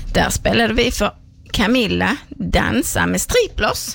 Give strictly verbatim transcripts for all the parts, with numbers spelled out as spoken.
Där spelade vi för Camilla dansa med striplers.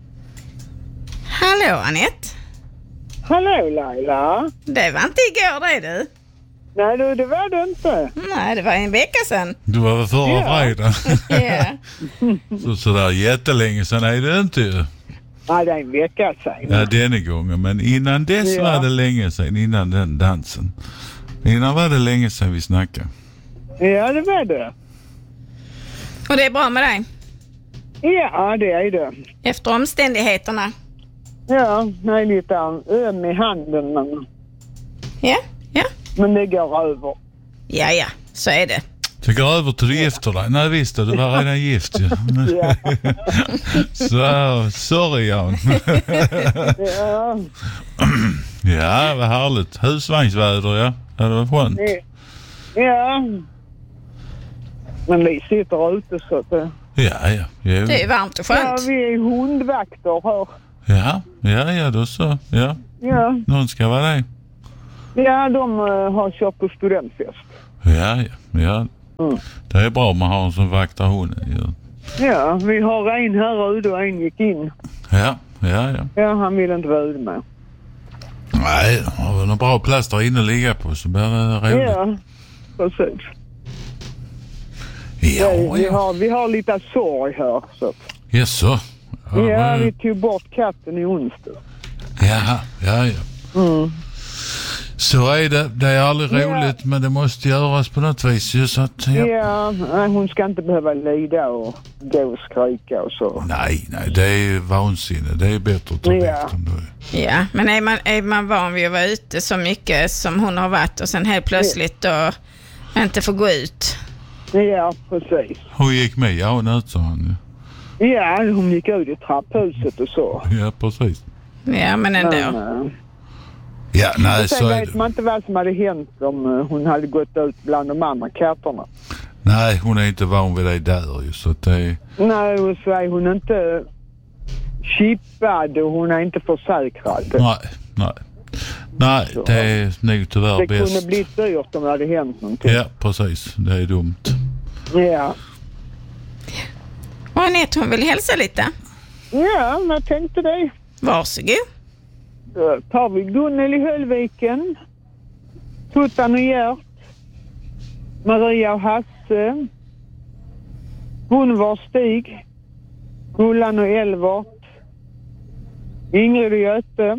Hallå Anette. Hallå Laila. Det var inte igår det du. Nej du, det var det inte. Nej, det var en vecka sedan. Du var väl förra Ja. fredagen. Ja. Så sådär jättelänge sedan är det inte ju. Ja, det är en vecka sedan. Ja, denna gången. Men innan dess Ja. var det länge sedan, innan den dansen. Innan var det länge sedan vi snackade. Ja, det var det. Och det är bra med dig? Ja, det är det. Efter omständigheterna? Ja, jag är lite öm i handen, men, Ja, ja. men det går över. Ja, ja, så är det. Så går över till du gifter dig. Nej visst, du var redan gift ju. Ja. Så, sorry Jan. Ja, Ja, vad härligt. Husvagnsväder, ja. Ja, det var skönt. ja. Men vi sitter ute så att det... Ja, ja. Ja, Det är varmt och Ja, skönt. vi är hundvakter här. ja, ja, ja då så. Ja, Ja, någon ska vara det. ja de uh, har kört på studentfest. Ja, ja, ja. Mm. Det är bra om man har en som vaktar hunden. Ja, Ja, vi har en här ute och en gick in. ja, ja. Ja. Ja, han vill inte vara ute med. Nej, har vi någon bra plats där inne att ligga på så blir det roligt. Ja, precis. Ja, vi, vi, ja. har, vi har lite sorg här. Så. Jaså? Ja, Ja, vi tog bort katten i onsdag. ja, ja, ja. Mm. Så är det. Det är aldrig Ja. roligt men det måste göras på något vis. Ju, så att, ja. Ja, nej, hon ska inte behöva lida och gå och skrika och så. Nej, nej, det är ju vansinne. Det är bättre att ta Ja. bort dem då. Ja, men är man, är man van vid att vara ute så mycket som hon har varit och sen helt plötsligt då inte få gå ut? Ja, precis. Hon gick med, ja hon ut sa han. Ja, hon gick ut i trapphuset och så. Ja, precis. Ja, men ändå. Men, äh, Ja, nej och sen så är vet det. man inte vad som hade hänt om uh, hon hade gått ut bland de andra katterna. Nej, hon är inte van vid det där ju så att det är... Nej, och så är hon inte chippad och hon är inte försäkrad. Nej, nej. Nej, Så. det är nog tyvärr Det bäst. kunde bli dyrt om det hade hänt någonting. Ja, precis. Det är dumt. Ja, Och Anette, hon vill hälsa lite. ja jag tänkte det. Varsågod. Då tar vi Gunnel i Höllviken, Tuttan och Gert, Maria och Hasse, Gunvar Stig, Gullan och Elvart, Ingrid och Göte,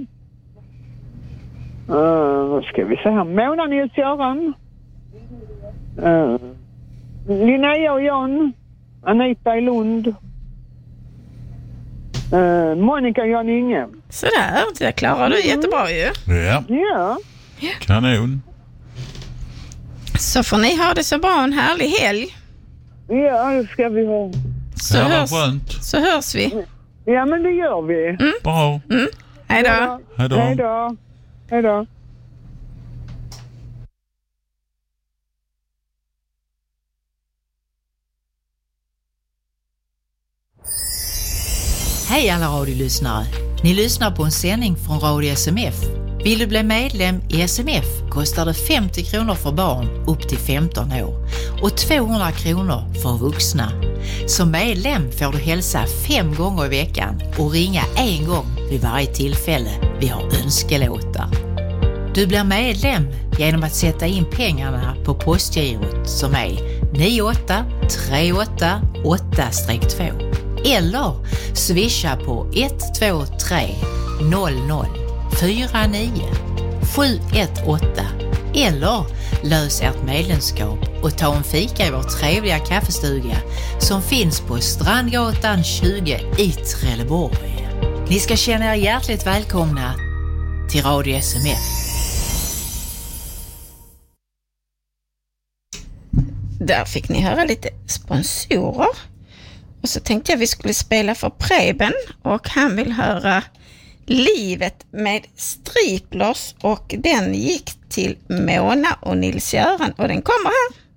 uh, vad ska vi säga, Mona Nils-Göran, uh, Linnea och Jan, Anita i Lund, uh, Monica och Jan Inge. Sådär, det klarar du jättebra ju. Ja, Ja, kanon. Så får ni ha det så bra, en härlig helg. ja, det ska vi ha. Så, Ja, hörs, vad skönt. så hörs vi. Ja, men det gör vi. Bra. Hej då. Hej då. Hej då. Hej då. Hej alla radiolyssnare! Ni lyssnar på en sändning från Radio S M F. Vill du bli medlem i S M F kostar det femtio kronor för barn upp till femton år och tvåhundra kronor för vuxna. Som medlem får du hälsa fem gånger i veckan och ringa en gång vid varje tillfälle vi har önskelåtar. Du blir medlem genom att sätta in pengarna på postgirot som är nio åtta tre åtta åtta två eller swisha på ett två tre noll noll fyra nio sju ett åtta eller lös ert medlemskap och ta en fika i vår trevliga kaffestuga som finns på Strandgatan tjugo i Trelleborg. Ni ska känna er hjärtligt välkomna till Radio S M F. Där fick ni höra lite sponsorer. Och så tänkte jag vi skulle spela för Preben och han vill höra Livet med striplers och den gick till Mona och Nils-Göran och den kommer här.